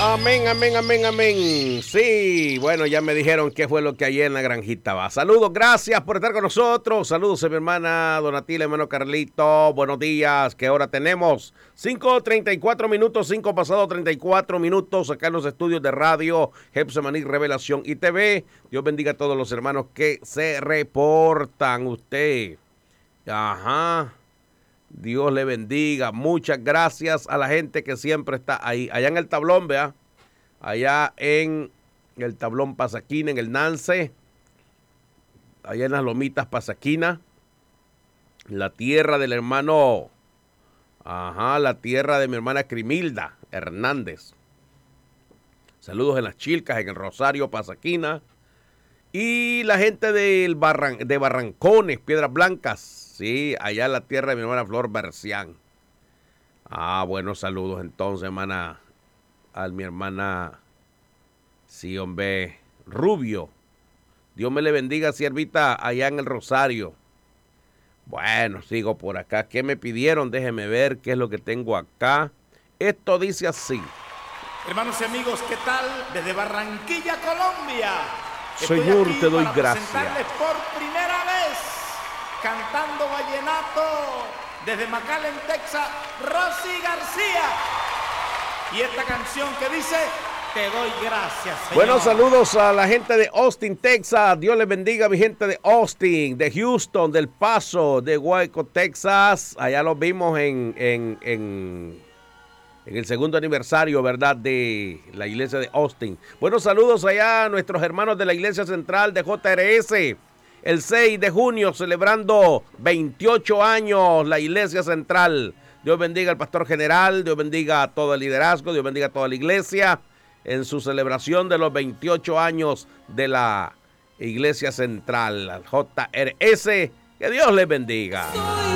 Amén, amén, amén, amén. Sí, bueno, ya me dijeron qué fue lo que ayer en la granjita va. Saludos, gracias por estar con nosotros. Saludos a mi hermana Donatila, hermano Carlito. Buenos días, ¿qué hora tenemos? 5:34 minutos, 5 pasado 34 minutos, acá en los estudios de radio Getsemaní Revelación y TV. Dios bendiga a todos los hermanos que se reportan. Usted, ajá. Dios le bendiga. Muchas gracias a la gente que siempre está ahí. Allá en el tablón, vea. Allá en el tablón Pasaquina, en el Nance. Allá en las lomitas Pasaquina. La tierra del hermano. Ajá, la tierra de mi hermana Crimilda Hernández. Saludos en las Chilcas, en el Rosario Pasaquina. Y la gente de Barrancones, Piedras Blancas. Sí, allá en la tierra de mi hermana Flor Bercián. Ah, buenos saludos entonces, hermana, a mi hermana, sí, hombre, Rubio. Dios me le bendiga, siervita, allá en el Rosario. Bueno, sigo por acá. ¿Qué me pidieron? Déjeme ver qué es lo que tengo acá. Esto dice así. Hermanos y amigos, ¿qué tal? Desde Barranquilla, Colombia. Señor, te doy gracias. Presentarles por primera vez, cantando vallenato, desde McAllen, Texas, Rosy García. Y esta canción que dice, te doy gracias, Señor. Bueno, saludos a la gente de Austin, Texas. Dios les bendiga a mi gente de Austin, de Houston, del Paso, de Waco, Texas. Allá los vimos en el segundo aniversario, ¿verdad?, de la iglesia de Austin. Buenos saludos allá a nuestros hermanos de la iglesia central de JRS. El 6 de junio, celebrando 28 años la iglesia central. Dios bendiga al pastor general, Dios bendiga a todo el liderazgo, Dios bendiga a toda la iglesia en su celebración de los 28 años de la iglesia central, JRS. Que Dios les bendiga.